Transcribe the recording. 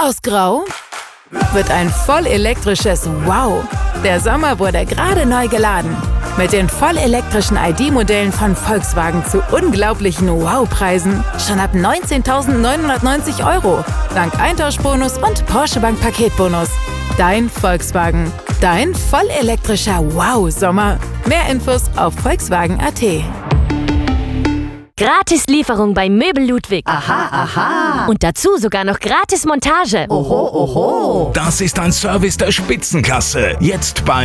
Aus Grau wird ein vollelektrisches Wow. Der Sommer wurde gerade neu geladen. Mit den vollelektrischen ID-Modellen von Volkswagen zu unglaublichen Wow-Preisen. Schon ab 19.990 €. Dank Eintauschbonus und Porsche Bank Paketbonus. Dein Volkswagen. Dein vollelektrischer Wow-Sommer. Mehr Infos auf volkswagen.at. Gratis Lieferung bei Möbel Ludwig. Aha, aha. Und dazu sogar noch gratis Montage. Oho, oho. Das ist ein Service der Spitzenklasse. Jetzt bei